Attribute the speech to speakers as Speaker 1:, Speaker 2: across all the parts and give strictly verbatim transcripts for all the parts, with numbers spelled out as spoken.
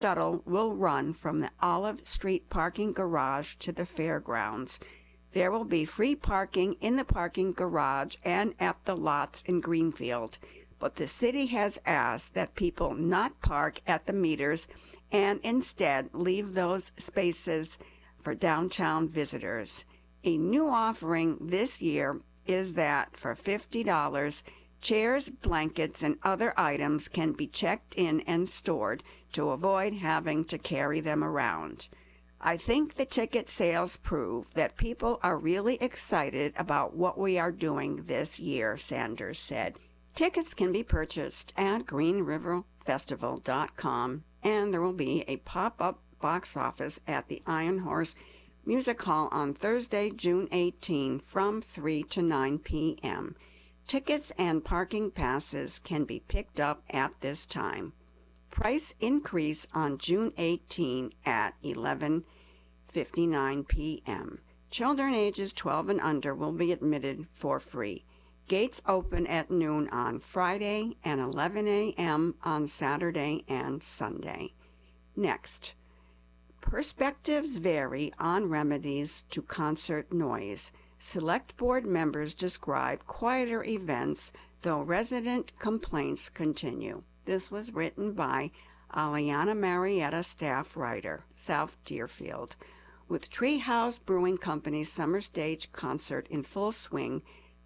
Speaker 1: shuttle will run from the Olive Street parking garage to the fairgrounds. There will be free parking in the parking garage and at the lots in Greenfield, but the city has asked that people not park at the meters and instead leave those spaces for downtown visitors. A new offering this year is that for fifty dollars, chairs, blankets, and other items can be checked in and stored to avoid having to carry them around. I think the ticket sales prove that people are really excited about what we are doing this year, Sanders said. Tickets can be purchased at green river festival dot com, and there will be a pop-up box office at the Iron Horse Music Hall on Thursday, June eighteenth from three to nine p.m. Tickets and parking passes can be picked up at this time. Price increase on June eighteenth at eleven fifty-nine p.m. Children ages twelve and under will be admitted for free. Gates open at noon on Friday and eleven a.m. on Saturday and Sunday. Next, perspectives vary on remedies to concert noise. Select board members describe quieter events, though resident complaints continue. This was written by Aliana Marietta, staff writer, South Deerfield. With Treehouse Brewing Company's Summer Stage concert in full swing,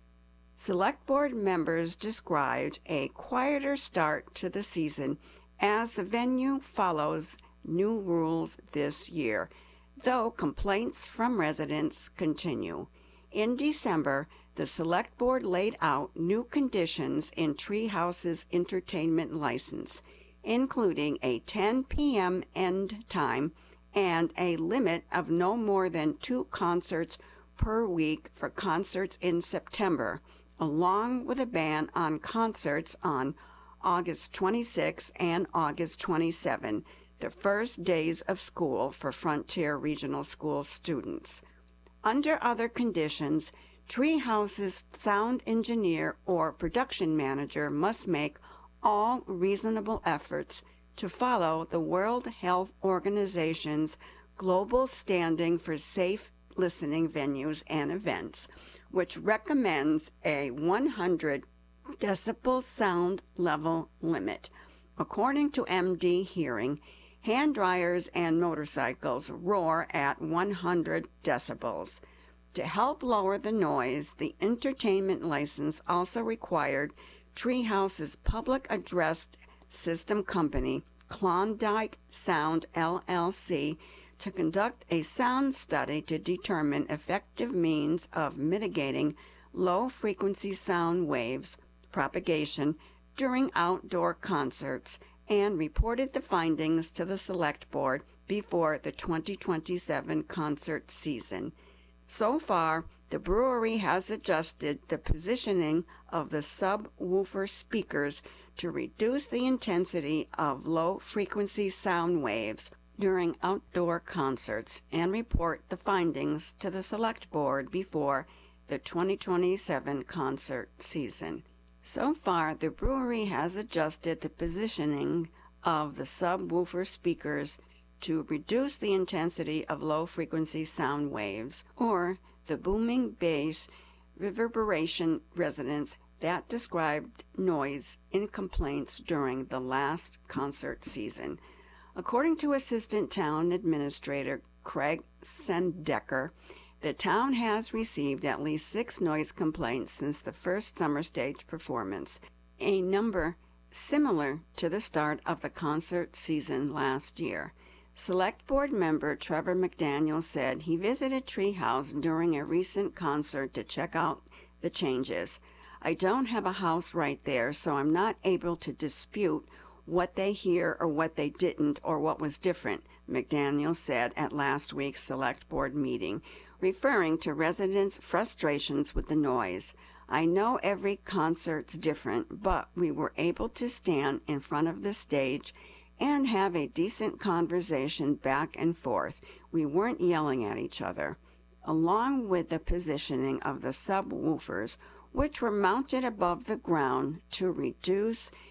Speaker 1: select board members described a quieter start to the season as the venue follows new rules this year, though complaints from residents continue. In December, the Select Board laid out new conditions in Treehouse's entertainment license, including a ten p.m. end time and a limit of no more than two concerts per week for concerts in September, along with a ban on concerts on August twenty-sixth and August twenty-seventh, the first days of school for Frontier Regional School students. Under other conditions, Treehouse's sound engineer or production manager must make all reasonable efforts to follow the World Health Organization's global standing for safe listening venues and events, which recommends a one hundred decibel sound level limit. According to M D Hearing, hand dryers and motorcycles roar at one hundred decibels. To help lower the noise, the entertainment license also required Treehouse's public address system company, Klondike Sound L L C, to conduct a sound study to determine effective means of mitigating low-frequency sound waves propagation during outdoor concerts, and reported the findings to the Select Board before the twenty twenty-seven concert season. So far, the brewery has adjusted the positioning of the subwoofer speakers to reduce the intensity of low-frequency sound waves during outdoor concerts and report the findings to the Select Board before the twenty twenty-seven concert season. So far, the brewery has adjusted the positioning of the subwoofer speakers to reduce the intensity of low-frequency sound waves, or the booming bass reverberation resonance that described noise in complaints during the last concert season. According to Assistant Town Administrator Craig Sendecker, the town has received at least six noise complaints since the first summer stage performance, a number similar to the start of the concert season last year. Select Board member Trevor McDaniel said he visited Treehouse during a recent concert to check out the changes. I don't have a house right there, so I'm not able to dispute what they hear or what they didn't or what was different, McDaniel said at last week's Select Board meeting, referring to residents' frustrations with the noise. I know every concert's different, but we were able to stand in front of the stage and have a decent conversation back and forth. We weren't yelling at each other. Along with the positioning of the subwoofers, which were mounted above the ground to reduce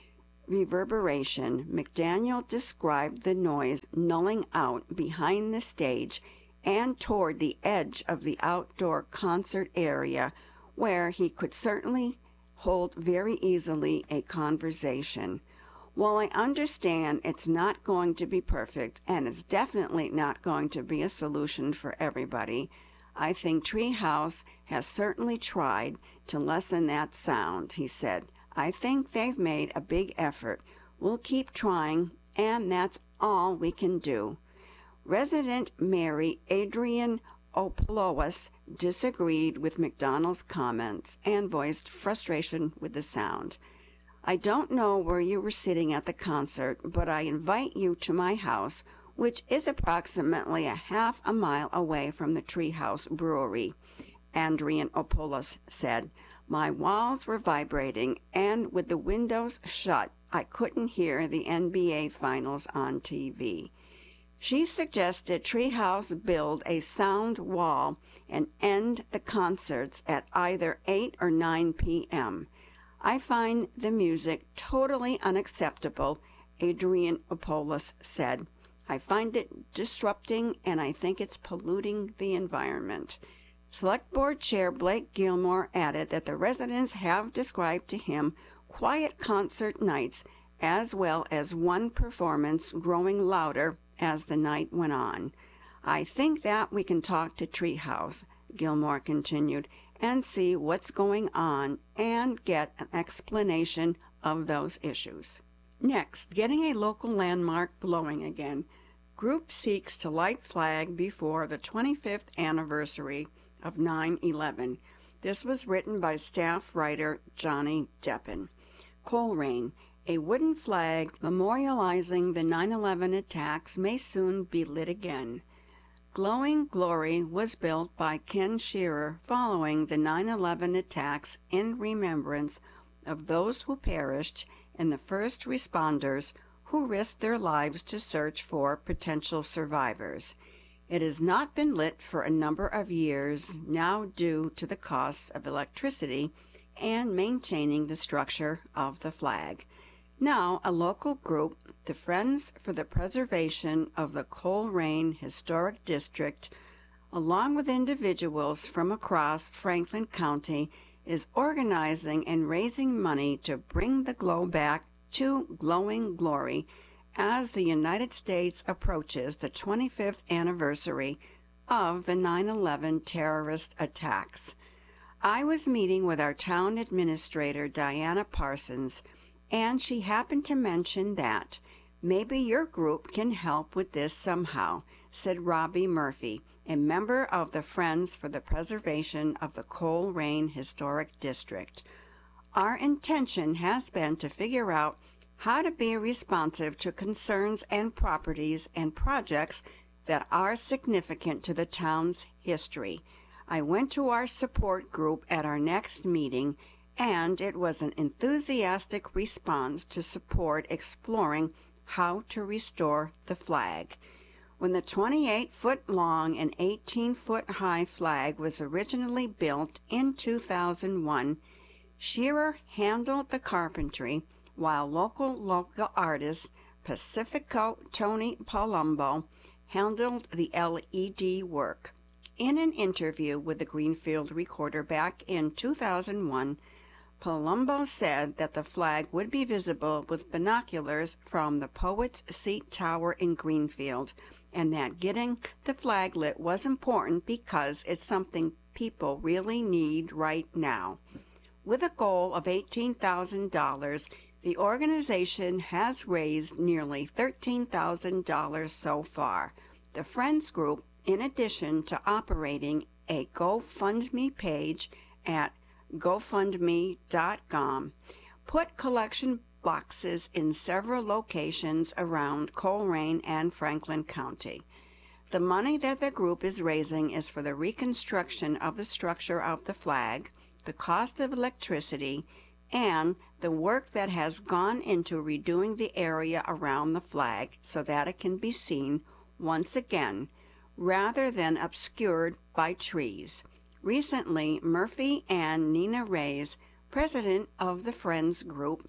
Speaker 1: reverberation. McDaniel described the noise nulling out behind the stage and toward the edge of the outdoor concert area, where he could certainly hold very easily a conversation. While I understand it's not going to be perfect, and it's definitely not going to be a solution for everybody, I think Treehouse has certainly tried to lessen that sound, he said. I think they've made a big effort. We'll keep trying, and that's all we can do. Resident Mary Adrian Oplowas disagreed with McDonald's comments and voiced frustration with the sound. I don't know where you were sitting at the concert, but I invite you to my house, which is approximately a half a mile away from the Treehouse Brewery, Adrian Oplowas said. My walls were vibrating, and with the windows shut, I couldn't hear the N B A Finals on T V. She suggested Treehouse build a sound wall and end the concerts at either eight or nine p.m. I find the music totally unacceptable, Adrian Oplowas said. I find it disrupting, and I think it's polluting the environment. Select Board Chair Blake Gilmore added that the residents have described to him quiet concert nights as well as one performance growing louder as the night went on. I think that we can talk to Treehouse, Gilmore continued, and see what's going on and get an explanation of those issues. Next, getting a local landmark glowing again. Group seeks to light flag before the twenty-fifth anniversary of nine eleven. This was written by staff writer Johnny Deppen. Coleraine, a wooden flag memorializing the nine eleven attacks may soon be lit again. Glowing Glory was built by Ken Shearer following the nine eleven attacks in remembrance of those who perished and the first responders who risked their lives to search for potential survivors. It has not been lit for a number of years now due to the costs of electricity and maintaining the structure of the flag. Now, a local group, the Friends for the Preservation of the Coleraine Historic District, along with individuals from across Franklin County, is organizing and raising money to bring the glow back to glowing glory as the United States approaches the twenty-fifth anniversary of the nine eleven terrorist attacks. I was meeting with our town administrator, Diana Parsons, and she happened to mention that maybe your group can help with this somehow, said Robbie Murphy, a member of the Friends for the Preservation of the Coleraine Historic District. Our intention has been to figure out how to be responsive to concerns and properties and projects that are significant to the town's history. I went to our support group at our next meeting, and it was an enthusiastic response to support exploring how to restore the flag. When the twenty-eight foot long and eighteen foot high flag was originally built in two thousand one, Shearer handled the carpentry while local local artist Pacifico Tony Palumbo handled the L E D work. In an interview with the Greenfield Recorder back in two thousand one, Palumbo said that the flag would be visible with binoculars from the Poets Seat Tower in Greenfield, and that getting the flag lit was important because it's something people really need right now. With a goal of eighteen thousand dollars, the organization has raised nearly thirteen thousand dollars so far. The Friends Group, in addition to operating a GoFundMe page at GoFundMe dot com, put collection boxes in several locations around Coleraine and Franklin County. The money that the group is raising is for the reconstruction of the structure of the flag, the cost of electricity, and the work that has gone into redoing the area around the flag so that it can be seen once again, rather than obscured by trees. Recently, Murphy and Nina Reyes, president of the Friends Group,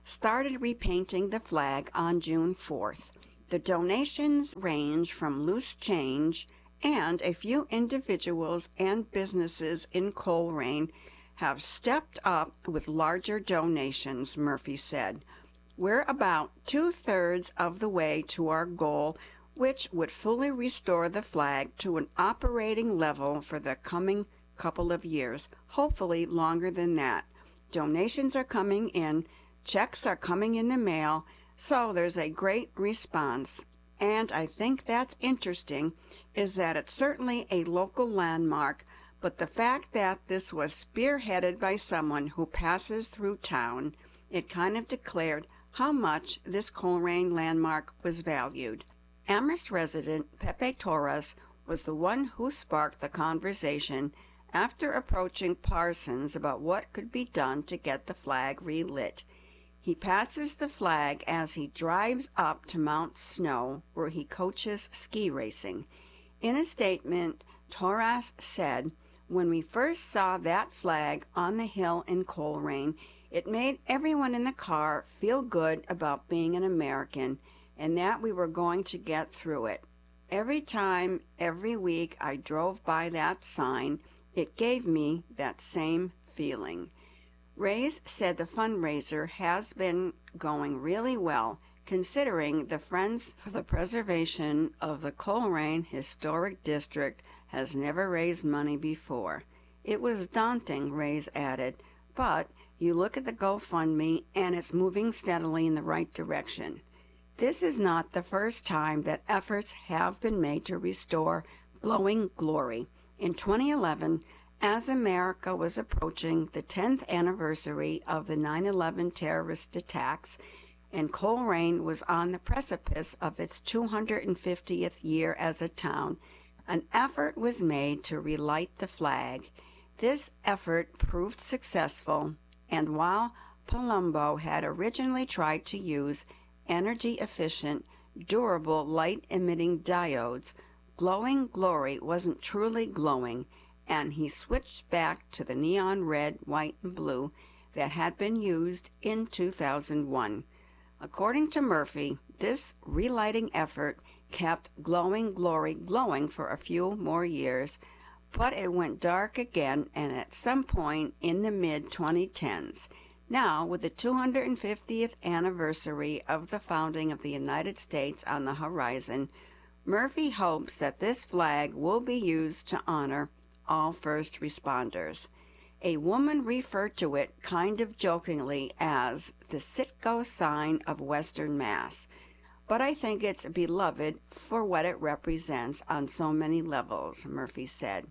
Speaker 1: started repainting the flag on June fourth. The donations range from loose change, and a few individuals and businesses in Coleraine have stepped up with larger donations, Murphy said. We're about two-thirds of the way to our goal, which would fully restore the flag to an operating level for the coming couple of years, hopefully longer than that. Donations are coming in, checks are coming in the mail, so there's a great response. And I think that's interesting, is that it's certainly a local landmark, but the fact that this was spearheaded by someone who passes through town, it kind of declared how much this Coleraine landmark was valued. Amherst resident Pepe Torres was the one who sparked the conversation after approaching Parsons about what could be done to get the flag relit. He passes the flag as he drives up to Mount Snow, where he coaches ski racing. In a statement, Torres said, "When we first saw that flag on the hill in Coleraine, it made everyone in the car feel good about being an American and that we were going to get through it. Every time, every week I drove by that sign, it gave me that same feeling." Rays said the fundraiser has been going really well, considering the Friends for the Preservation of the Coleraine Historic District has never raised money before. It was daunting, Rays added, but you look at the GoFundMe and it's moving steadily in the right direction. This is not the first time that efforts have been made to restore glowing glory. In twenty eleven, as America was approaching the tenth anniversary of the nine eleven terrorist attacks, and Coleraine was on the precipice of its two hundred fiftieth year as a town, an effort was made to relight the flag. This effort proved successful, and while Palumbo had originally tried to use energy-efficient, durable light-emitting diodes, glowing glory wasn't truly glowing, and he switched back to the neon red, white, and blue that had been used in two thousand one. According to Murphy, this relighting effort kept glowing glory glowing for a few more years, but it went dark again, and at some point in the mid twenty tens. Now, with the two hundred fiftieth anniversary of the founding of the United States on the horizon, Murphy hopes that this flag will be used to honor all first responders. A woman referred to it kind of jokingly as the Citgo sign of Western Mass, but I think it's beloved for what it represents on so many levels, Murphy said.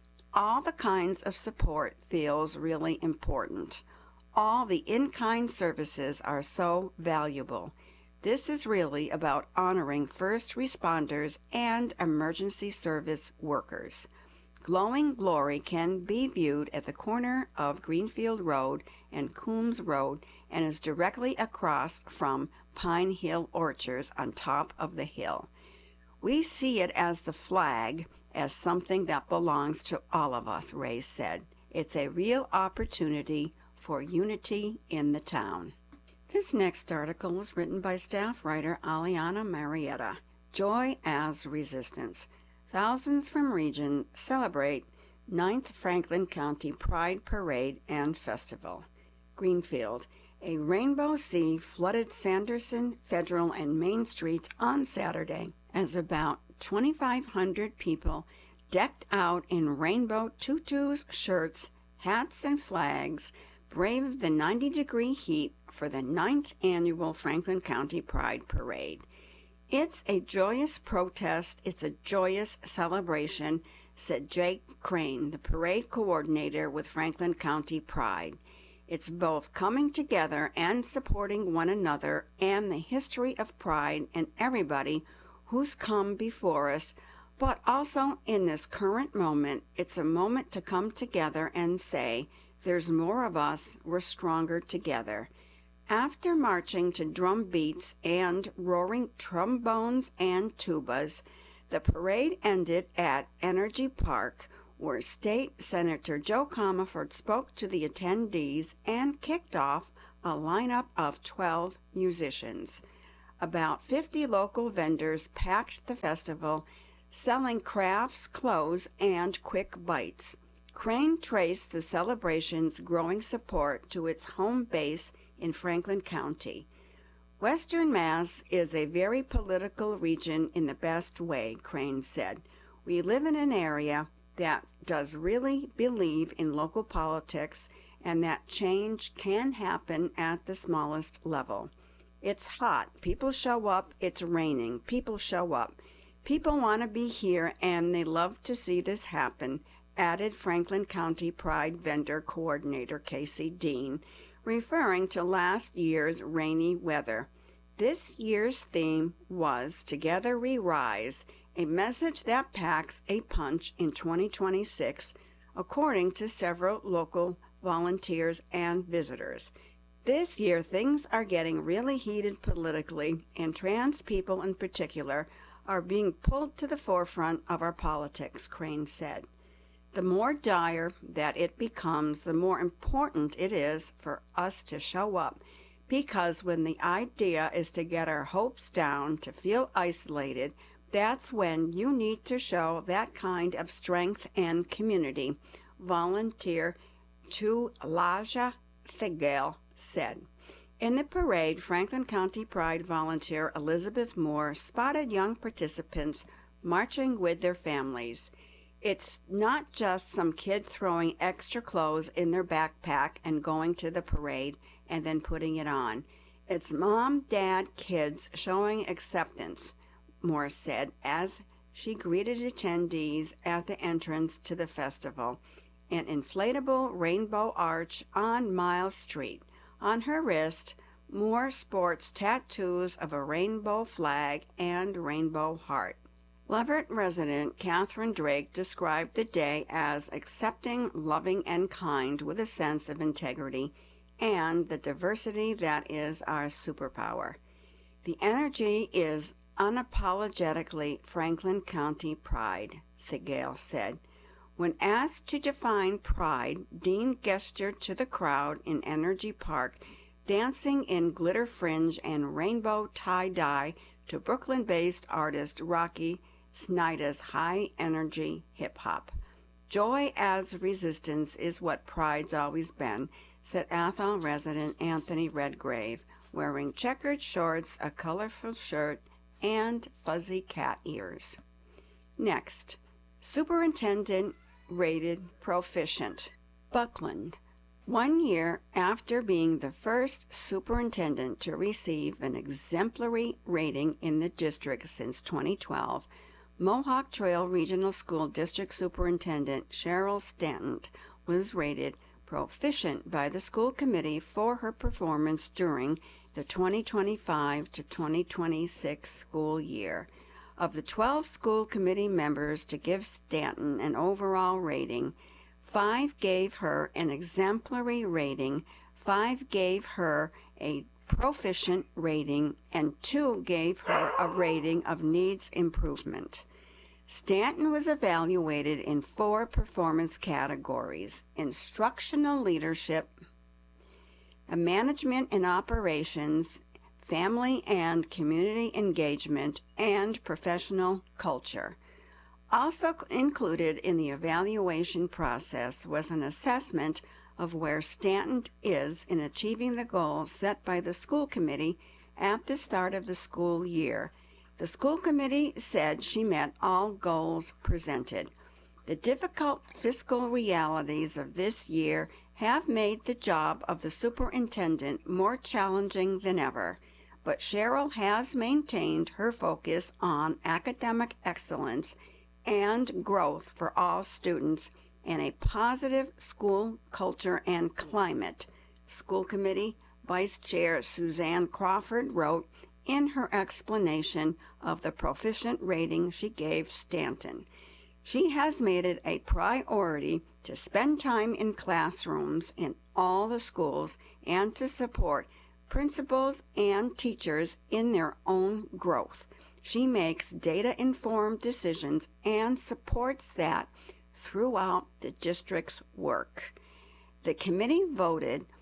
Speaker 1: All the kinds of support feels really important. All the in-kind services are so valuable. This is really about honoring first responders and emergency service workers. Glowing glory can be viewed at the corner of Greenfield Road and Coombs Road and is directly across from Pine Hill Orchards on top of the hill. We see it as the flag, as something that belongs to all of us, Ray said. It's a real opportunity for unity in the town. This next article was written by staff writer Aliana Marietta. Joy as Resistance. Thousands from region celebrate ninth Franklin County Pride Parade and Festival. Greenfield. A rainbow sea flooded Sanderson, Federal, and Main Streets on Saturday as about twenty-five hundred people decked out in rainbow tutus, shirts, hats, and flags braved the ninety-degree heat for the ninth annual Franklin County Pride Parade. It's a joyous protest, it's a joyous celebration, said Jake Crane, the parade coordinator with Franklin County Pride. It's both coming together and supporting one another and the history of pride and everybody who's come before us, but also in this current moment, it's a moment to come together and say, there's more of us, we're stronger together. After marching to drum beats and roaring trombones and tubas, the parade ended at Energy Park, where State Senator Joe Comerford spoke to the attendees and kicked off a lineup of twelve musicians. About fifty local vendors packed the festival, selling crafts, clothes, and quick bites. Crane traced the celebration's growing support to its home base in Franklin County. Western Mass is a very political region in the best way, Crane said. We live in an area that does really believe in local politics and that change can happen at the smallest level. It's hot. People show up. It's raining. People show up. People want to be here and they love to see this happen, added Franklin County Pride Vendor Coordinator Casey Dean, referring to last year's rainy weather. This year's theme was Together We Rise, a message that packs a punch in twenty twenty-six, according to several local volunteers and visitors. This year, things are getting really heated politically, and trans people in particular are being pulled to the forefront of our politics, Crane said. The more dire that it becomes, the more important it is for us to show up, because when the idea is to get our hopes down, to feel isolated, that's when you need to show that kind of strength and community, volunteer Tulaja Thigale said. In the parade, Franklin County Pride volunteer Elizabeth Moore spotted young participants marching with their families. It's not just some kid throwing extra clothes in their backpack and going to the parade and then putting it on. It's mom, dad, kids showing acceptance, Moore said as she greeted attendees at the entrance to the festival, an inflatable rainbow arch on Miles Street. On her wrist, Moore sports tattoos of a rainbow flag and rainbow heart. Leverett resident Catherine Drake described the day as accepting, loving, and kind with a sense of integrity and the diversity that is our superpower. The energy is unapologetically Franklin County pride, Thigale said. When asked to define pride, Dean gestured to the crowd in Energy Park, dancing in glitter fringe and rainbow tie-dye to Brooklyn-based artist Rocky Snyder's high-energy hip-hop. Joy as resistance is what pride's always been, said Athol resident Anthony Redgrave, wearing checkered shorts, a colorful shirt, and fuzzy cat ears. Next, superintendent rated proficient. Buckland. One year after being the first superintendent to receive an exemplary rating in the district since twenty twelve, Mohawk Trail Regional School District Superintendent Cheryl Stanton was rated proficient by the school committee for her performance during the twenty twenty-five to twenty twenty-six school year. Of the twelve school committee members to give Stanton an overall rating, five gave her an exemplary rating, five gave her a proficient rating, and two gave her a rating of needs improvement. Stanton was evaluated in four performance categories: instructional leadership, management and operations, family and community engagement, and professional culture. Also included in the evaluation process was an assessment of where Stanton is in achieving the goals set by the school committee at the start of the school year. The school committee said she met all goals presented. The difficult fiscal realities of this year have made the job of the superintendent more challenging than ever, but Cheryl has maintained her focus on academic excellence and growth for all students and a positive school culture and climate, School Committee Vice Chair Suzanne Crawford wrote in her explanation of the proficient rating she gave Stanton. She has made it a priority to spend time in classrooms in all the schools and to support principals and teachers in their own growth. She makes data-informed decisions and supports that throughout the district's work. The committee voted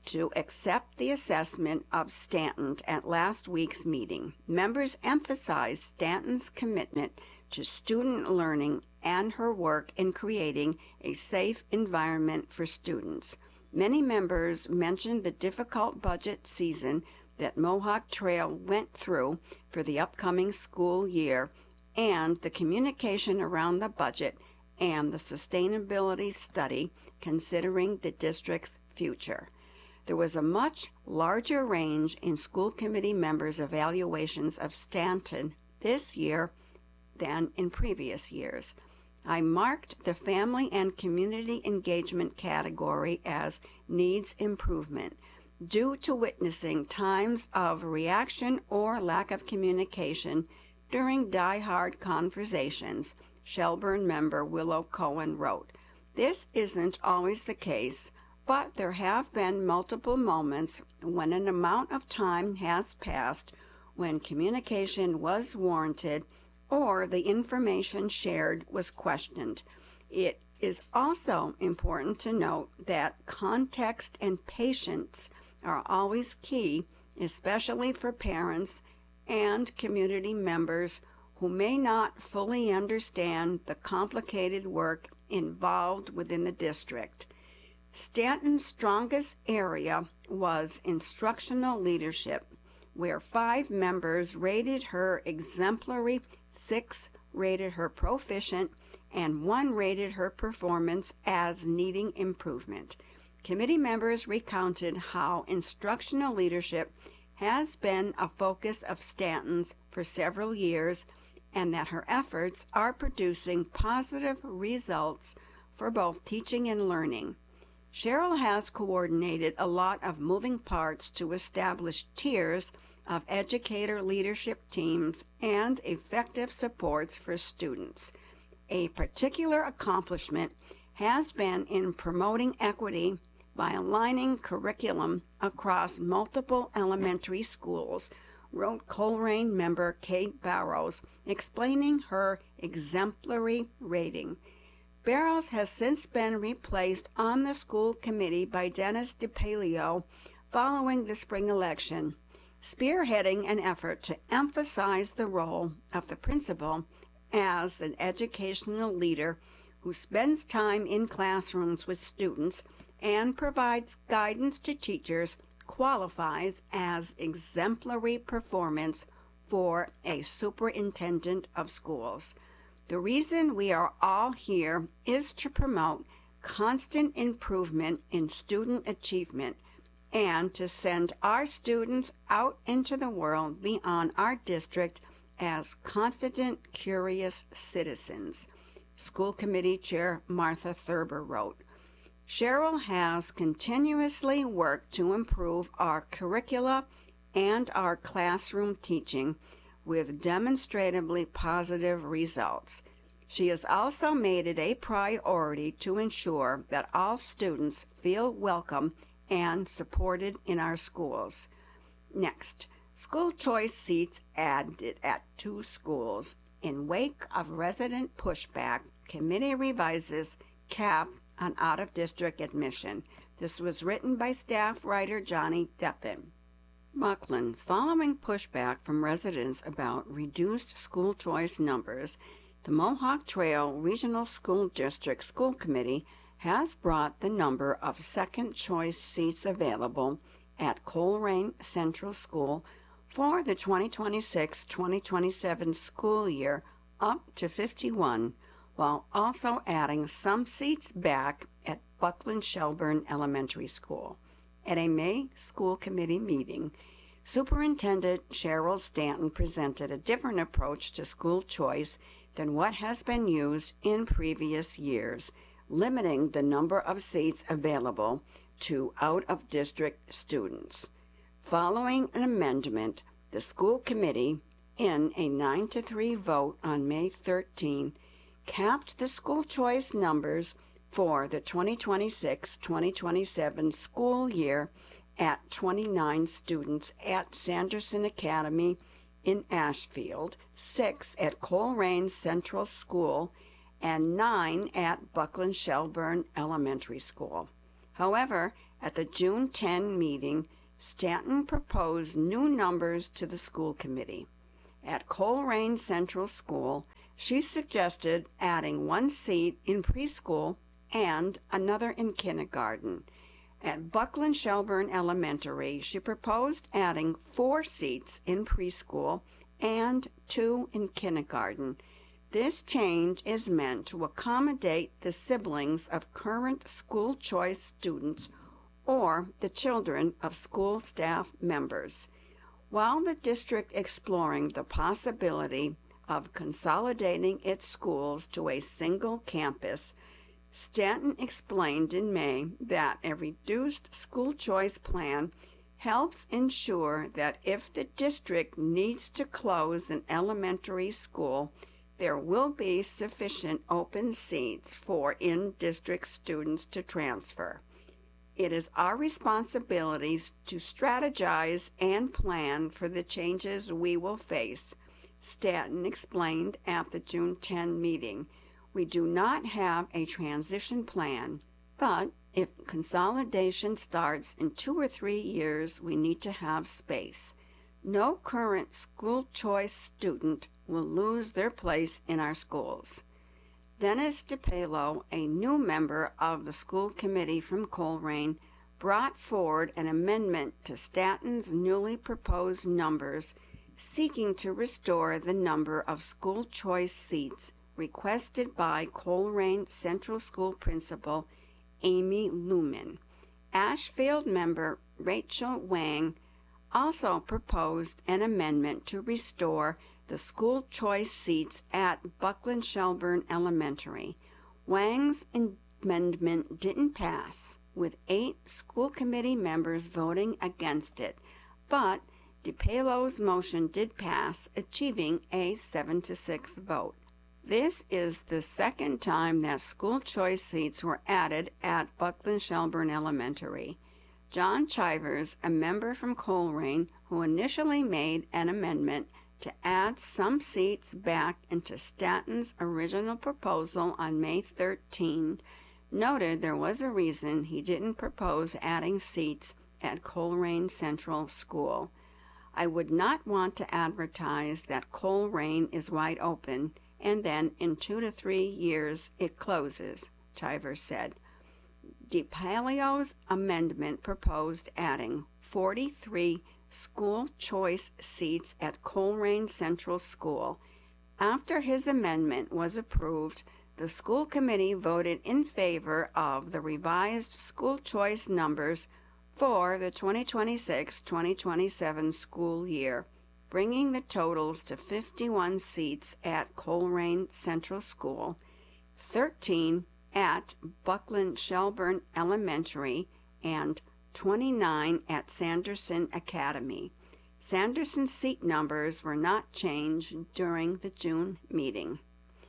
Speaker 1: to accept the assessment of Stanton at last week's meeting. Members emphasized Stanton's commitment to student learning and her work in creating a safe environment for students. Many members mentioned the difficult budget season that Mohawk Trail went through for the upcoming school year and the communication around the budget and the sustainability study considering the district's future. There was a much larger range in school committee members' evaluations of Stanton this year than in previous years. I marked the family and community engagement category as needs improvement due to witnessing times of reaction or lack of communication during die-hard conversations, Shelburne member Willow Cohen wrote. This isn't always the case, but there have been multiple moments when an amount of time has passed when communication was warranted or the information shared was questioned. It is also important to note that context and patience are always key, especially for parents and community members who may not fully understand the complicated work involved within the district. Stanton's strongest area was instructional leadership, where five members rated her exemplary, six rated her proficient, and one rated her performance as needing improvement. Committee members recounted how instructional leadership has been a focus of Stanton's for several years and that her efforts are producing positive results for both teaching and learning. Cheryl has coordinated a lot of moving parts to establish tiers of educator leadership teams and effective supports for students. A particular accomplishment has been in promoting equity by aligning curriculum across multiple elementary schools, wrote Colerain member Kate Barrows, explaining her exemplary rating. Barrows has since been replaced on the school committee by Dennis DePalio following the spring election, spearheading an effort to emphasize the role of the principal as an educational leader who spends time in classrooms with students and provides guidance to teachers, qualifies as exemplary performance for a superintendent of schools. The reason we are all here is to promote constant improvement in student achievement and to send our students out into the world beyond our district as confident, curious citizens. School Committee Chair Martha Thurber wrote, Cheryl has continuously worked to improve our curricula and our classroom teaching with demonstrably positive results. She has also made it a priority to ensure that all students feel welcome and supported in our schools. Next, school choice seats added at two schools. In wake of resident pushback, committee revises cap on out-of-district admission. This was written by staff writer Johnny Deppin. Buckland, following pushback from residents about reduced school choice numbers, the Mohawk Trail Regional School District School Committee has brought the number of second-choice seats available at Colerain Central School for the twenty twenty-six twenty twenty-seven school year up to fifty-one, while also adding some seats back at Buckland Shelburne Elementary School. At a May school committee meeting, Superintendent Cheryl Stanton presented a different approach to school choice than what has been used in previous years, limiting the number of seats available to out-of-district students. Following an amendment, the school committee, in a nine to three vote on May thirteenth, capped the school choice numbers for the twenty twenty-six twenty twenty-seven school year at twenty-nine students at Sanderson Academy in Ashfield, six at Colerain Central School, and nine at Buckland Shelburne Elementary School. However, At the June tenth meeting, Stanton proposed new numbers to the school committee. At Colerain Central School, she suggested adding one seat in preschool and another in kindergarten. At Buckland Shelburne Elementary, she proposed adding four seats in preschool and two in kindergarten. This change is meant to accommodate the siblings of current school choice students or the children of school staff members. While the district exploring the possibility of consolidating its schools to a single campus, Stanton explained in May that a reduced school choice plan helps ensure that if the district needs to close an elementary school, there will be sufficient open seats for in-district students to transfer. It is our responsibility to strategize and plan for the changes we will face, Stanton explained at the June tenth meeting. We do not have a transition plan, but if consolidation starts in two or three years, we need to have space. No current school choice student will lose their place in our schools. Dennis DePalo, a new member of the school committee from Colerain, brought forward an amendment to Stanton's newly proposed numbers, seeking to restore the number of school choice seats requested by Colerain Central School Principal Amy Lumen. Ashfield member Rachel Wang also proposed an amendment to restore the school choice seats at Buckland Shelburne Elementary. Wang's amendment didn't pass, with eight school committee members voting against it, but DePalo's motion did pass, achieving a seven to six vote. This is the second time that school choice seats were added at Buckland Shelburne Elementary. John Chivers, a member from Colerain, who initially made an amendment to add some seats back into Stanton's original proposal on May thirteenth, noted there was a reason he didn't propose adding seats at Colerain Central School. I would not want to advertise that Colerain is wide open and then in two to three years it closes, Chivers said. DePalo's amendment proposed adding forty-three school choice seats at Colerain Central School. After his amendment was approved, the school committee voted in favor of the revised school choice numbers for the twenty twenty-six twenty twenty-seven school year, bringing the totals to fifty-one seats at Colerain Central School, thirteen at Buckland Shelburne Elementary, and twenty-nine at Sanderson Academy. Sanderson's seat numbers were not changed during the June meeting.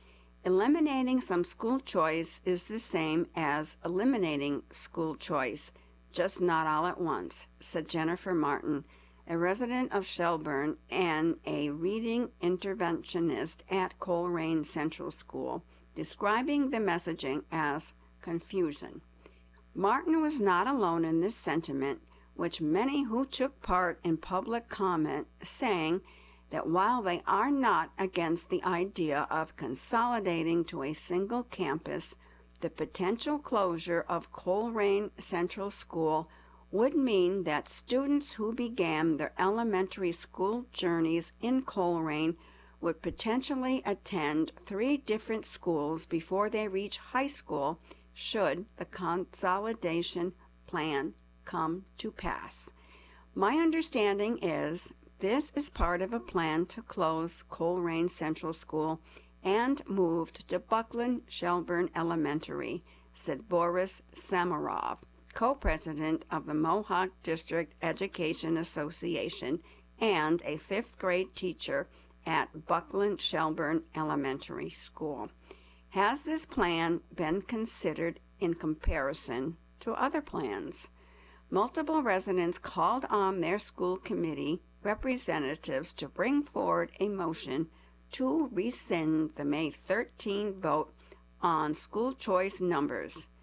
Speaker 1: Eliminating some school choice is the same as eliminating school choice, just not all at once, said Jennifer Martin, a resident of Shelburne and a reading interventionist at Colerain Central School, describing the messaging as confusion. Martin was not alone in this sentiment, which many who took part in public comment saying that while they are not against the idea of consolidating to a single campus, the potential closure of Colerain Central School would mean that students who began their elementary school journeys in Colerain would potentially attend three different schools before they reach high school should the consolidation plan come to pass. My understanding is this is part of a plan to close Colerain Central School and moved to Buckland Shelburne Elementary, said Boris Samarov, co-president of the Mohawk District Education Association and a fifth grade teacher at Buckland Shelburne Elementary School. Has this plan been considered in comparison to other plans? Multiple residents called on their school committee representatives to bring forward a motion to rescind the May thirteenth vote on school choice numbers.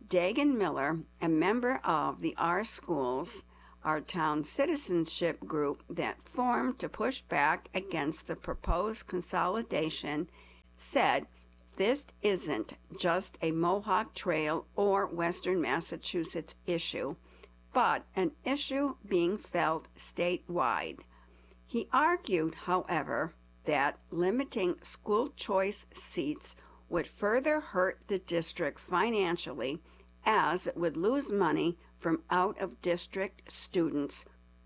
Speaker 1: Dagan Miller, a member of the Our Schools, our town citizenship group that formed to push back against the proposed consolidation, said this isn't just a Mohawk Trail or Western Massachusetts issue, but an issue being felt statewide. He argued, however, that limiting school choice seats would further hurt the district financially, as it would lose money from out-of-district students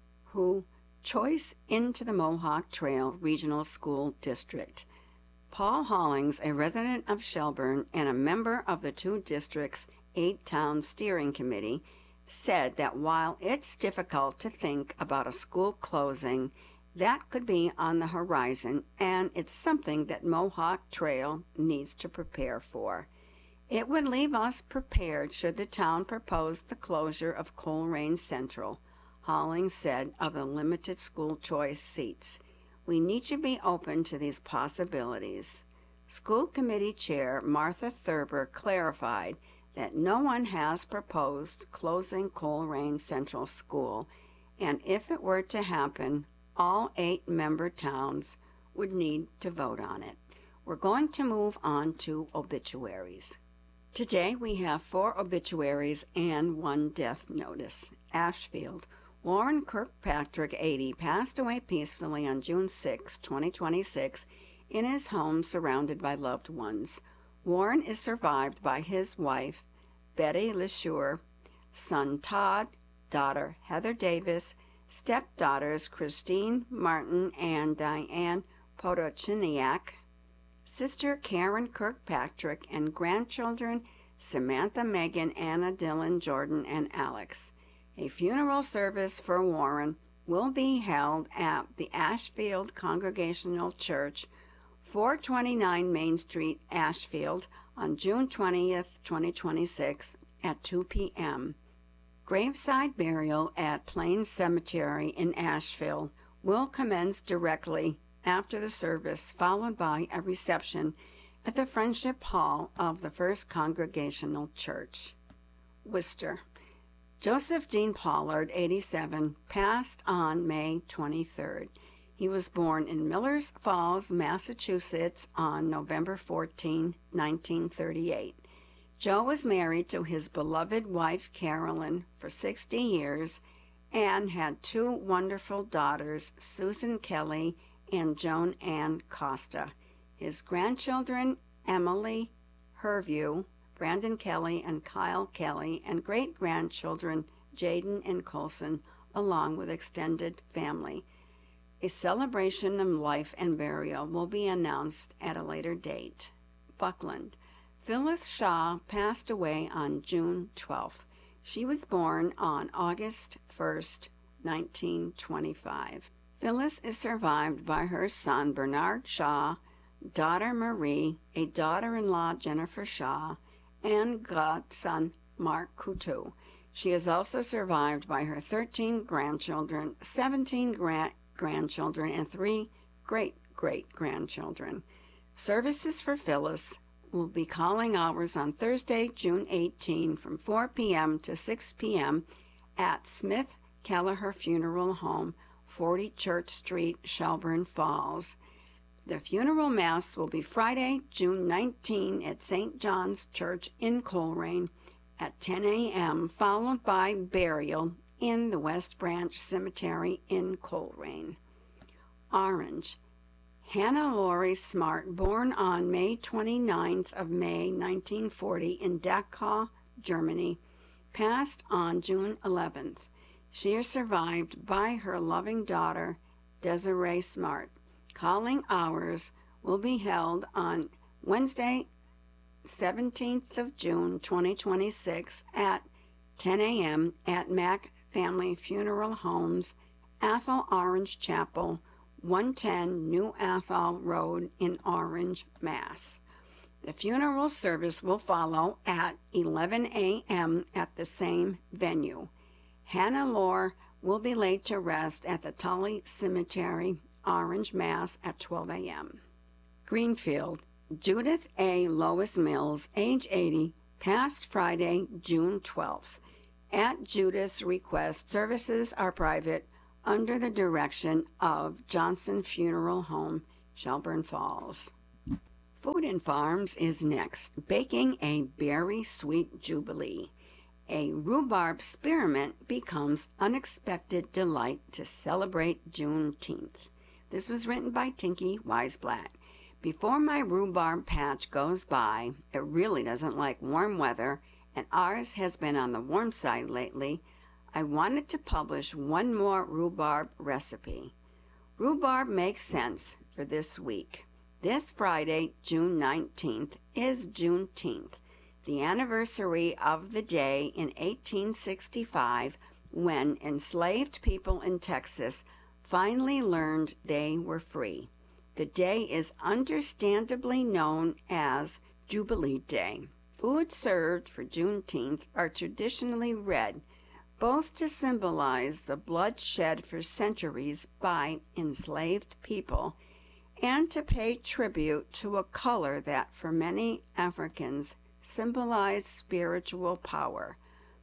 Speaker 1: who choice into the Mohawk Trail Regional School District. Paul Hollings, a resident of Shelburne and a member of the two districts' eight-town steering committee, said that while it's difficult to think about a school closing, that could be on the horizon, and it's something that Mohawk Trail needs to prepare for. It would leave us prepared should the town propose the closure of Coleraine Central, Hollings said of the limited school choice seats. We need to be open to these possibilities. School Committee Chair Martha Thurber clarified that no one has proposed closing Coleraine Central School, and if it were to happen, all eight member towns would need to vote on it. We're going to move on to obituaries. Today we have four obituaries and one death notice. Ashfield. Warren Kirkpatrick, eighty, passed away peacefully on June sixth, twenty twenty-six, in his home surrounded by loved ones. Warren is survived by his wife, Betty LeSure, son Todd, daughter Heather Davis, stepdaughters Christine Martin and Diane Potochiniak, sister Karen Kirkpatrick, and grandchildren Samantha, Megan, Anna, Dylan, Jordan, and Alex. A funeral service for Warren will be held at the Ashfield Congregational Church, four twenty-nine Main Street, Ashfield, on June twentieth, twenty twenty-six, at two p.m. Graveside burial at Plains Cemetery in Ashfield will commence directly after the service, followed by a reception at the Friendship Hall of the First Congregational Church. Worcester. Joseph Dean Pollard, eighty-seven, passed on May twenty-third. He was born in Millers Falls, Massachusetts on November fourteenth, nineteen thirty-eight. Joe was married to his beloved wife Carolyn for sixty years and had two wonderful daughters, Susan Kelly and Joan Ann Costa. His grandchildren, Emily Herview, Brandon Kelly, and Kyle Kelly, and great-grandchildren, Jaden and Colson, along with extended family. A celebration of life and burial will be announced at a later date. Buckland. Phyllis Shaw passed away on June twelfth. She was born on August first, nineteen twenty-five. Phyllis is survived by her son Bernard Shaw, daughter Marie, a daughter-in-law Jennifer Shaw, and godson Mark Coutu. She is also survived by her thirteen grandchildren, seventeen gra- grandchildren, and three great-great-grandchildren. Services for Phyllis will be calling hours on Thursday, June eighteenth from four p.m. to six p.m. at Smith Kelleher Funeral Home, forty Church Street, Shelburne Falls. The funeral mass will be Friday, June nineteenth at Saint John's Church in Coleraine at ten a.m., followed by burial in the West Branch Cemetery in Coleraine. Orange. Hannah Laurie Smart, born on May twenty-ninth of May nineteen forty in Dachau, Germany, passed on June eleventh. She is survived by her loving daughter, Desiree Smart. Calling hours will be held on Wednesday, seventeenth of June, twenty twenty-six at ten a.m. at Mack Family Funeral Homes, Athol Orange Chapel, one ten New Athol Road in Orange, Mass. The funeral service will follow at eleven a.m. at the same venue. Hannah Lore will be laid to rest at the Tully Cemetery, Orange, Mass. at twelve a.m. Greenfield. Judith A. Lois Mills, age eighty, past Friday, June twelfth. At Judith's request, services are private under the direction of Johnson Funeral Home, Shelburne Falls. Food and Farms is next, baking a berry sweet jubilee. A rhubarb spearmint becomes unexpected delight to celebrate Juneteenth. This was written by Tinky Weisblatt. Before my rhubarb patch goes by, it really doesn't like warm weather, and ours has been on the warm side lately, I wanted to publish one more rhubarb recipe. Rhubarb makes sense for this week. This Friday, June nineteenth, is Juneteenth, the anniversary of the day in eighteen sixty-five when enslaved people in Texas finally learned they were free. The day is understandably known as Jubilee Day. Foods served for Juneteenth are traditionally red, both to symbolize the blood shed for centuries by enslaved people and to pay tribute to a color that for many Africans symbolized spiritual power.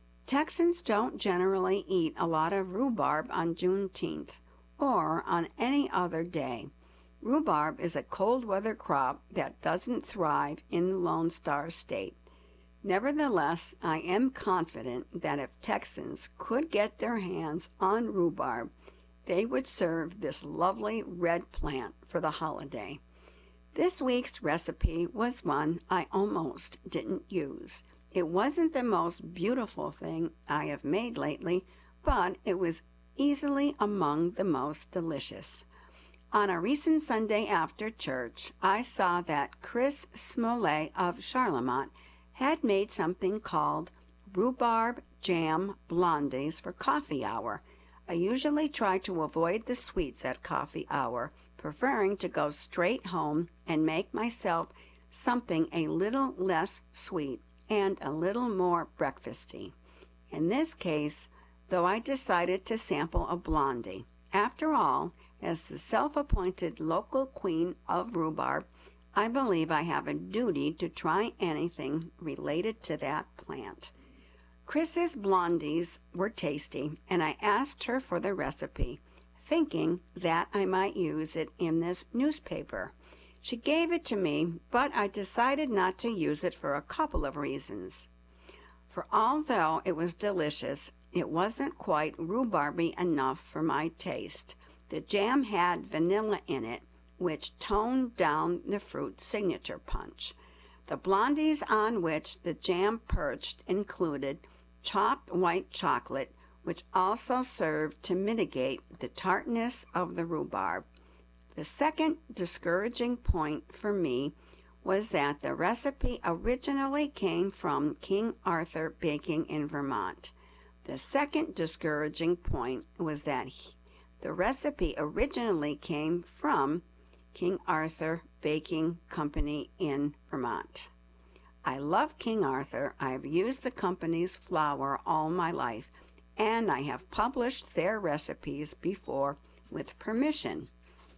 Speaker 1: Texans don't generally eat a lot of rhubarb on Juneteenth or on any other day. Rhubarb is a cold weather crop that doesn't thrive in the Lone Star State. Nevertheless, I am confident that if Texans could get their hands on rhubarb, they would serve this lovely red plant for the holiday. This week's recipe was one I almost didn't use. It wasn't the most beautiful thing I have made lately, but it was easily among the most delicious. On a recent Sunday after church, I saw that Chris Smollett of Charlemont had made something called rhubarb jam blondies for coffee hour. I usually try to avoid the sweets at coffee hour, preferring to go straight home and make myself something a little less sweet and a little more breakfasty. In this case, though, I decided to sample a blondie. After all, as the self-appointed local queen of rhubarb, I believe I have a duty to try anything related to that plant. Chris's blondies were tasty, and I asked her for the recipe, thinking that I might use it in this newspaper. She gave it to me, but I decided not to use it for a couple of reasons. For although it was delicious, it wasn't quite rhubarby enough for my taste. The jam had vanilla in it, which toned down the fruit's signature punch. The blondies on which the jam perched included chopped white chocolate, which also served to mitigate the tartness of the rhubarb. The second discouraging point for me was that the recipe originally came from King Arthur Baking in Vermont. The second discouraging point was that he, the recipe originally came from King Arthur Baking Company in Vermont. I love King Arthur. I have used the company's flour all my life, and I have published their recipes before with permission.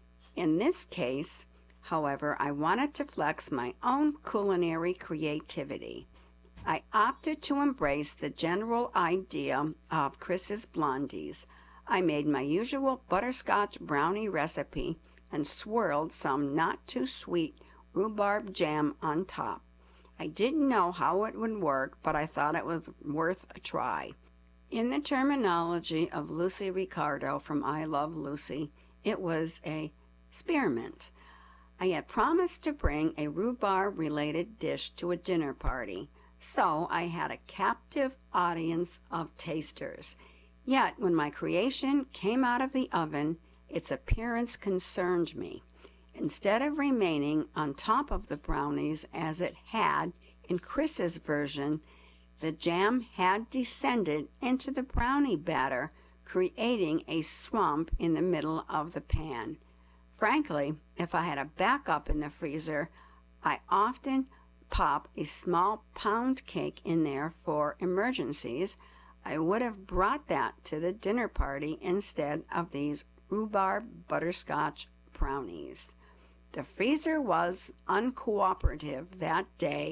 Speaker 1: In this case, however, I wanted to flex my own culinary creativity. I opted to embrace the general idea of Chris's blondies. I made my usual butterscotch brownie recipe and swirled some not-too-sweet rhubarb jam on top. I didn't know how it would work, but I thought it was worth a try. In the terminology of Lucy Ricardo from I Love Lucy, it was a spearmint. I had promised to bring a rhubarb-related dish to a dinner party, so I had a captive audience of tasters. Yet when my creation came out of the oven, its appearance concerned me. Instead of remaining on top of the brownies as it had in Chris's version, the jam had descended into the brownie batter, creating a swamp in the middle of the pan. Frankly, if I had a backup in the freezer, I often pop a small pound cake in there for emergencies. I would have brought that to the dinner party instead of these rhubarb butterscotch brownies. The freezer was uncooperative that day,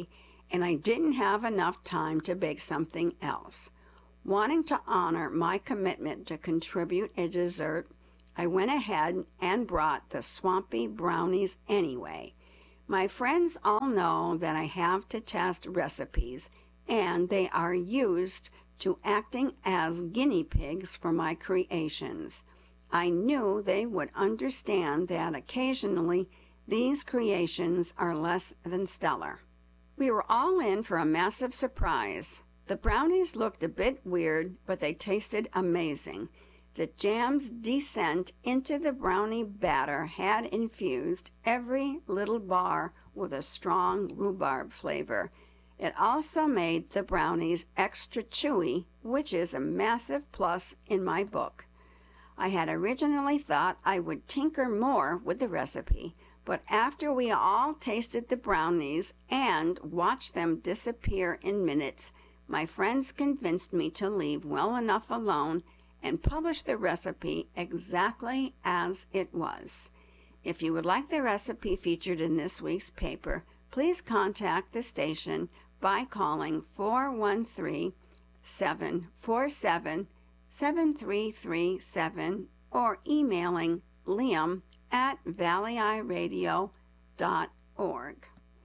Speaker 1: and I didn't have enough time to bake something else. Wanting to honor my commitment to contribute a dessert, I went ahead and brought the swampy brownies anyway. My friends all know that I have to test recipes, and they are used to acting as guinea pigs for my creations. I knew they would understand that occasionally these creations are less than stellar. We were all in for a massive surprise. The brownies looked a bit weird, but they tasted amazing. The jam's descent into the brownie batter had infused every little bar with a strong rhubarb flavor. It also made the brownies extra chewy, which is a massive plus in my book. I had originally thought I would tinker more with the recipe, but after we all tasted the brownies and watched them disappear in minutes, my friends convinced me to leave well enough alone and publish the recipe exactly as it was. If you would like the recipe featured in this week's paper, please contact the station by calling four one three, seven four seven, seven three three seven or emailing liam at valley i radio dot org.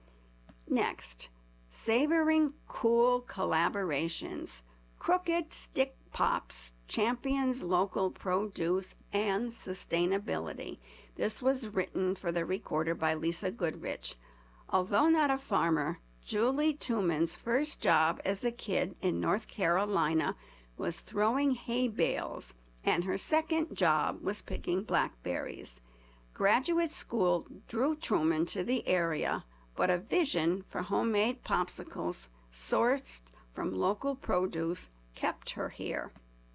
Speaker 1: Next, savoring cool collaborations. Crooked Stick Pops champions local produce and sustainability. This was written for the recorder by Lisa Goodrich. Although not a farmer, Julie Tuman's first job as a kid in North Carolina was throwing hay bales, and her second job was picking blackberries. Graduate school drew Truman to the area, but a vision for homemade popsicles sourced from local produce kept her here.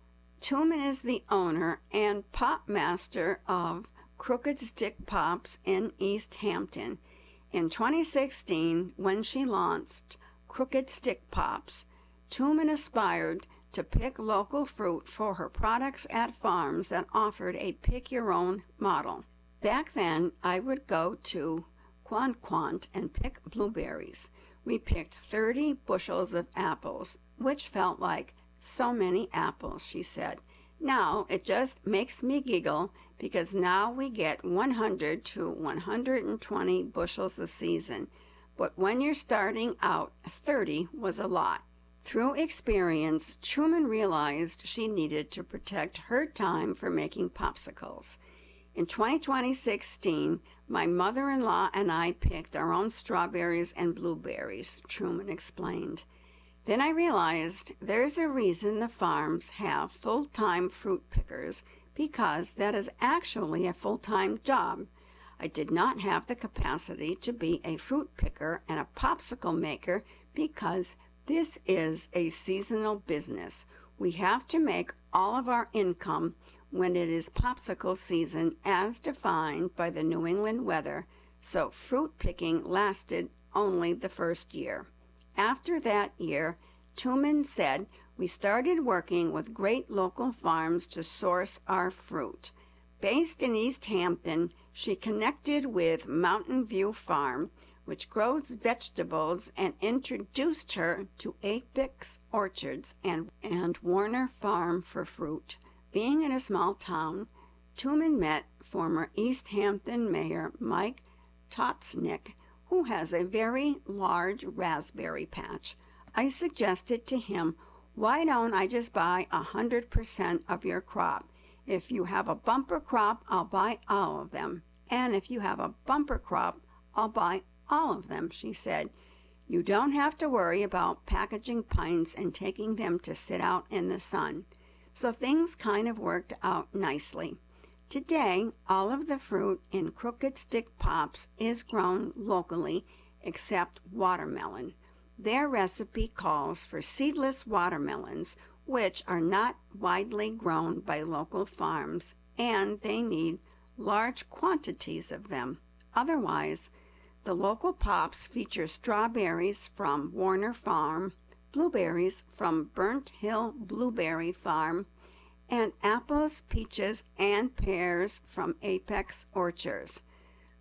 Speaker 1: Tuman is the owner and pop master of Crooked Stick Pops in East Hampton. In twenty sixteen, when she launched Crooked Stick Pops, Tuman aspired to pick local fruit for her products at farms that offered a pick-your-own model. Back then, I would go to Quant Quant and pick blueberries. We picked thirty bushels of apples, which felt like so many apples, she said. Now it just makes me giggle because now we get one hundred to one hundred twenty bushels a season. But when you're starting out, thirty was a lot. Through experience, Truman realized she needed to protect her time for making popsicles. In twenty sixteen, my mother-in-law and I picked our own strawberries and blueberries, Truman explained. Then I realized there's a reason the farms have full-time fruit pickers, because that is actually a full-time job. I did not have the capacity to be a fruit picker and a popsicle maker because this is a seasonal business. We have to make all of our income when it is popsicle season as defined by the New England weather, so fruit picking lasted only the first year. After that year, Tuman said, we started working with great local farms to source our fruit. Based in East Hampton, she connected with Mountain View Farm, which grows vegetables, and introduced her to Apex Orchards and, and Warner Farm for fruit. Being in a small town, Tuman met former East Hampton Mayor Mike Totznick, who has a very large raspberry patch. I suggested to him, why don't I just buy a hundred percent of your crop? If you have a bumper crop, I'll buy all of them. And if you have a bumper crop, I'll buy all of them, she said. You don't have to worry about packaging pints and taking them to sit out in the sun. So things kind of worked out nicely. Today, all of the fruit in Crooked Stick Pops is grown locally, except watermelon. Their recipe calls for seedless watermelons, which are not widely grown by local farms, and they need large quantities of them. Otherwise, the local pops feature strawberries from Warner Farm, blueberries from Burnt Hill Blueberry Farm, and apples, peaches, and pears from Apex Orchards.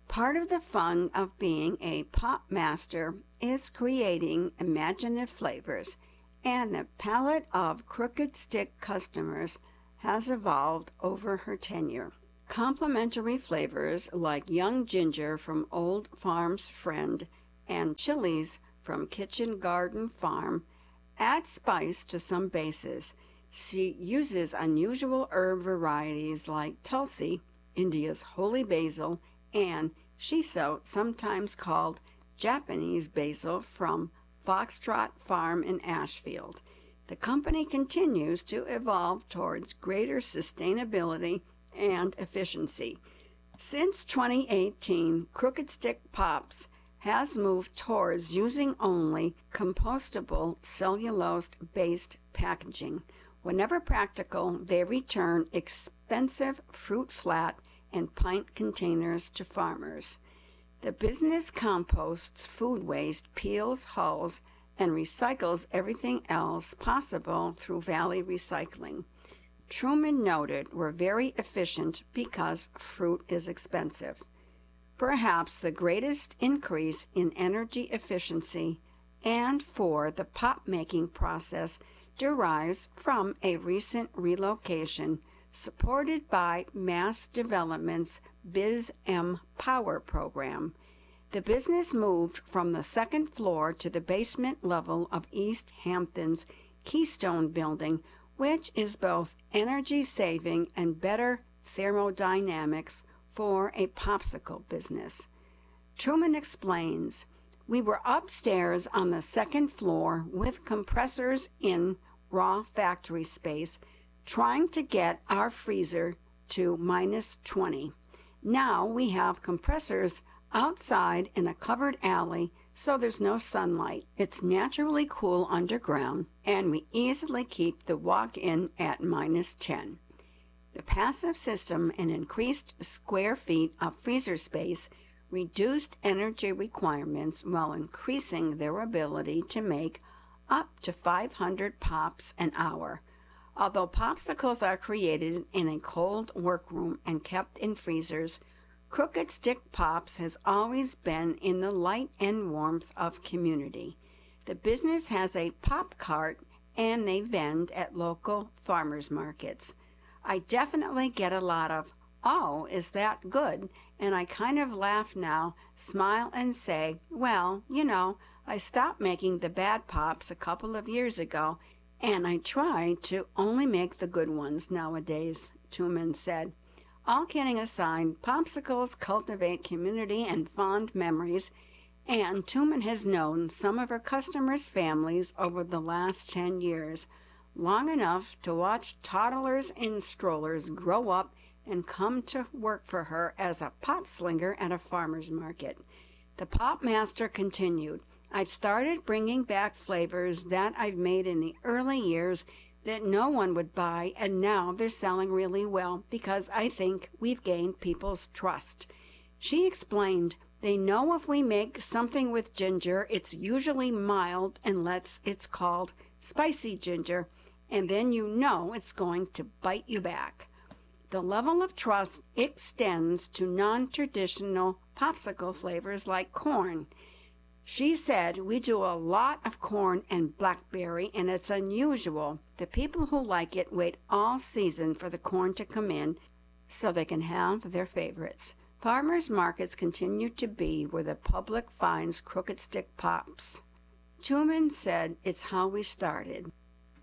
Speaker 1: Part of the fun of being a pop master is creating imaginative flavors, and the palate of Crooked Stick customers has evolved over her tenure. Complementary flavors like young ginger from Old Farm's Friend and chilies from Kitchen Garden Farm add spice to some bases. She uses unusual herb varieties like Tulsi, India's holy basil, and shiso, sometimes called Japanese basil, from Foxtrot Farm in Ashfield. The company continues to evolve towards greater sustainability and efficiency. Since twenty eighteen, Crooked Stick Pops has moved towards using only compostable cellulose-based packaging. Whenever practical, they return expensive fruit flat and pint containers to farmers. The business composts food waste, peels hulls, and recycles everything else possible through Valley Recycling. Truman noted we're very efficient because fruit is expensive. Perhaps the greatest increase in energy efficiency and for the pop-making process derives from a recent relocation supported by Mass Development's BizM Power program. The business moved from the second floor to the basement level of East Hampton's Keystone building, which is both energy-saving and better thermodynamics for a popsicle business. Truman explains, "We were upstairs on the second floor with compressors in raw factory space, trying to get our freezer to minus twenty. Now we have compressors outside in a covered alley, so there's no sunlight. It's naturally cool underground, and we easily keep the walk-in at minus ten. The passive system and increased square feet of freezer space reduced energy requirements while increasing their ability to make up to five hundred pops an hour. Although popsicles are created in a cold workroom and kept in freezers, Crooked Stick Pops has always been in the light and warmth of community. The business has a pop cart and they vend at local farmers markets. I definitely get a lot of, 'Oh, is that good?' and I kind of laugh now, smile and say, 'Well, you know, I stopped making the bad pops a couple of years ago, and I try to only make the good ones nowadays,' Truman said. All kidding aside, popsicles cultivate community and fond memories, and Truman has known some of her customers' families over the last ten years, long enough to watch toddlers in strollers grow up and come to work for her as a pop slinger at a farmer's market. The pop master continued, "I've started bringing back flavors that I've made in the early years that no one would buy, and now they're selling really well because I think we've gained people's trust." She explained, "They know if we make something with ginger, it's usually mild unless it's called spicy ginger, and then you know it's going to bite you back." The level of trust extends to non-traditional popsicle flavors like corn. She said, "We do a lot of corn and blackberry, and it's unusual. The people who like it wait all season for the corn to come in so they can have their favorites." Farmers markets continue to be where the public finds Crooked Stick Pops. Truman said, "It's how we started.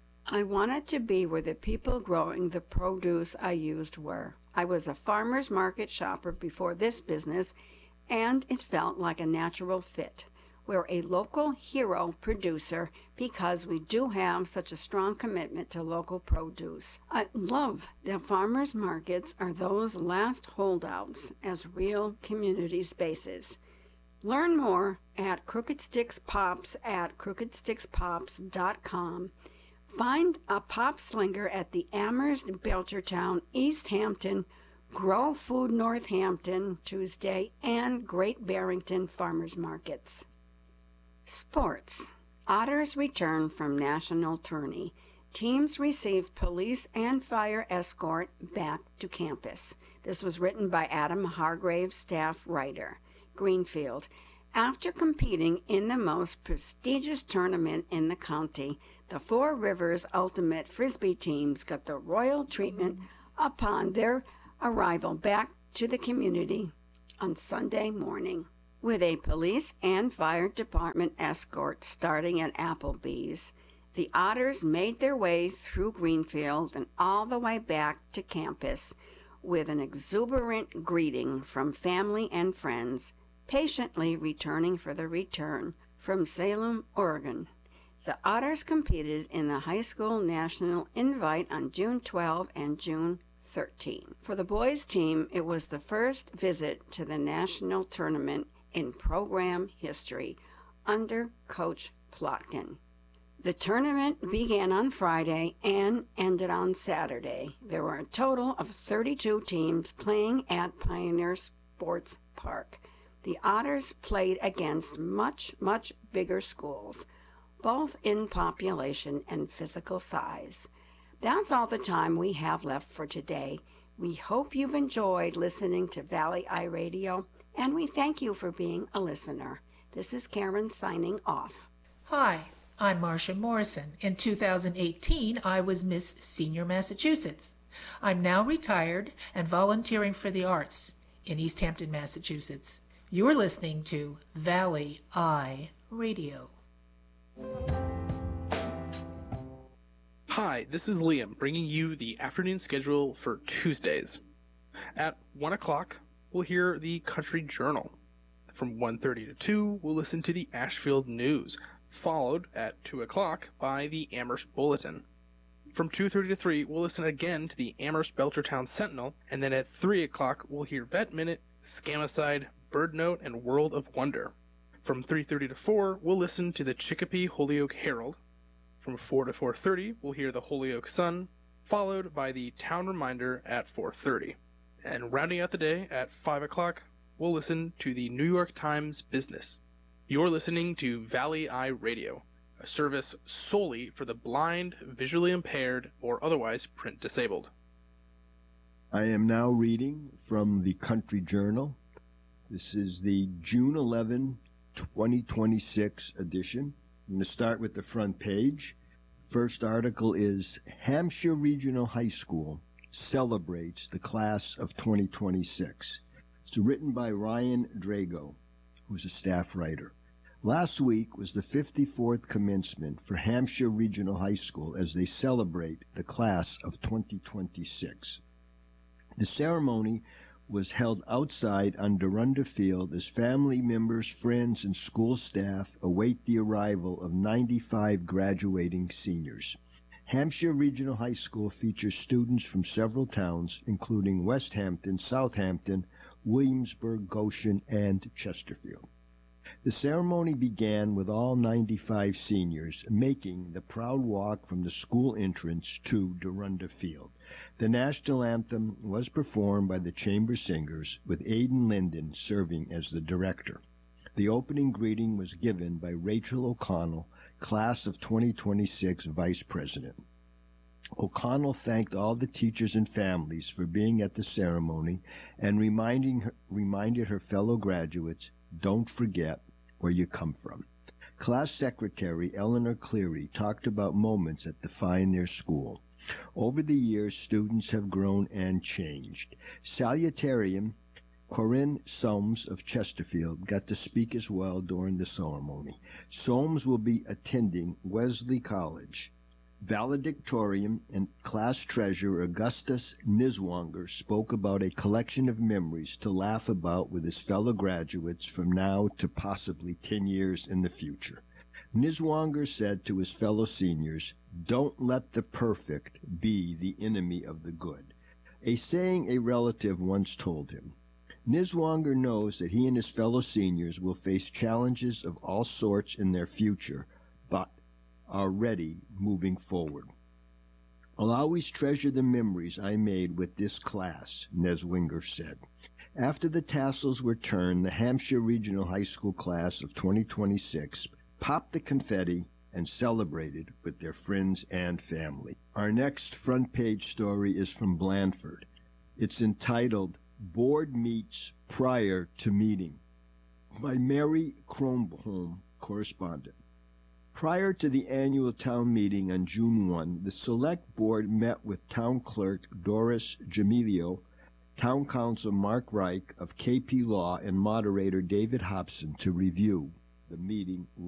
Speaker 1: I wanted to be where the people growing the produce I used were. I was a farmer's market shopper before this business, and it felt like a natural fit. We're a local hero producer because we do have such a strong commitment to local produce. I love that farmers markets are those last holdouts as real community spaces." Learn more at Crooked Sticks Pops at crooked sticks pops dot com. Find a pop slinger at the Amherst, Belchertown, East Hampton, Grow Food Northampton, Tuesday, and Great Barrington farmers markets. Sports. Otters return from national tourney. Teams receive police and fire escort back to campus. This was written by Adam Hargrave, staff writer. Greenfield. After competing in the most prestigious tournament in the county, the Four Rivers Ultimate Frisbee teams got the royal treatment upon their arrival back to the community on Sunday morning, with a police and fire department escort starting at Applebee's. The Otters made their way through Greenfield and all the way back to campus with an exuberant greeting from family and friends, patiently returning for the return from Salem, Oregon. The Otters competed in the high school national invite on June twelfth and June thirteenth. For the boys team, it was the first visit to the national tournament in program history under Coach Plotkin. The tournament began on Friday and ended on Saturday. There were a total of thirty-two teams playing at Pioneer Sports Park. The Otters played against much, much bigger schools, both in population and physical size. That's all the time we have left for today. We hope you've enjoyed listening to Valley Eye Radio, and we thank you for being a listener. This is Karen signing off.
Speaker 2: Hi, I'm Marcia Morrison. In two thousand eighteen, I was Miss Senior Massachusetts. I'm now retired and volunteering for the arts in East Hampton, Massachusetts. You're listening to Valley Eye Radio.
Speaker 3: Hi, this is Liam, bringing you the afternoon schedule for Tuesdays. At one o'clock, we'll hear the Country Journal. From one thirty to two, we'll listen to the Ashfield News, followed at two o'clock by the Amherst Bulletin. From two thirty to three, we'll listen again to the Amherst Belchertown Sentinel, and then at three o'clock, we'll hear Vet Minute, Scamicide, Bird Note, and World of Wonder. From three thirty to four, we'll listen to the Chicopee Holyoke Herald. From four to four thirty, we'll hear the Holyoke Sun, followed by the Town Reminder at four thirty. And rounding out the day at five o'clock, we'll listen to the New York Times Business. You're listening to Valley Eye Radio, a service solely for the blind, visually impaired, or otherwise print disabled.
Speaker 4: I am now reading from the Country Journal. This is the June eleventh, twenty twenty-six edition. I'm going to start with the front page. First article is Hampshire Regional High School celebrates the class of twenty twenty-six. It's written by Ryan Drago, who's a staff writer. Last week was the fifty-fourth commencement for Hampshire Regional High School as they celebrate the class of twenty twenty-six. The ceremony was held outside on Dorunda Field as family members, friends, and school staff await the arrival of ninety-five graduating seniors. Hampshire Regional High School features students from several towns, including West Hampton, Southampton, Williamsburg, Goshen, and Chesterfield. The ceremony began with all ninety-five seniors making the proud walk from the school entrance to Dorunda Field. The national anthem was performed by the chamber singers, with Aidan Linden serving as the director. The opening greeting was given by Rachel O'Connell, class of twenty twenty-six vice president. O'Connell thanked all the teachers and families for being at the ceremony and reminding her, reminded her fellow graduates, don't forget where you come from. Class Secretary Eleanor Cleary talked about moments at the Pioneer School. Over the years, students have grown and changed. Salutarian Corinne Soames of Chesterfield got to speak as well during the ceremony. Soames will be attending Wesley College. Valedictorian and class treasurer Augustus Niswanger spoke about a collection of memories to laugh about with his fellow graduates from now to possibly ten years in the future. Niswanger said to his fellow seniors, don't let the perfect be the enemy of the good, a saying a relative once told him. Niswanger knows that he and his fellow seniors will face challenges of all sorts in their future, but are ready moving forward. I'll always treasure the memories I made with this class, Niswanger said. After the tassels were turned, the Hampshire Regional High School class of twenty twenty-six popped the confetti and celebrated with their friends and family. Our next front page story is from Blandford. It's entitled Board Meets Prior to Meeting by Mary Kronholm, correspondent. Prior to the annual town meeting on June first, the Select Board met with Town Clerk Doris Jamilio, Town Council Mark Reich of K P Law, and Moderator David Hobson to review the meeting